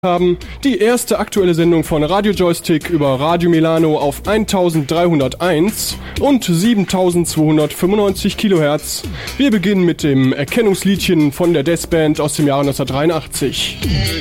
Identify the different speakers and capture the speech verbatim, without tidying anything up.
Speaker 1: haben die erste aktuelle Sendung von Radio Joystick über Radio Milano auf eintausenddreihunderteins und siebentausendzweihundertfünfundneunzig Kilohertz. Wir beginnen mit dem Erkennungsliedchen von der Death Band aus dem Jahre neunzehnhundertdreiundachtzig.